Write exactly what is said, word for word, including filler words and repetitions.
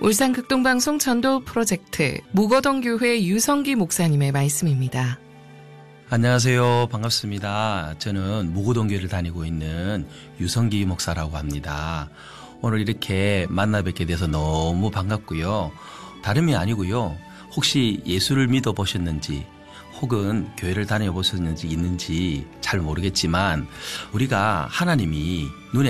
울산 극동방송 전도 프로젝트 무거동교회 유성기 목사님의 말씀입니다. 안녕하세요. 반갑습니다. 저는 무거동교회를 다니고 있는 유성기 목사라고 합니다. 오늘 이렇게 만나 뵙게 돼서 너무 반갑고요. 다름이 아니고요. 혹시 예수를 믿어보셨는지 혹은 교회를 다녀보셨는지 있는지 잘 모르겠지만 우리가 하나님이 눈에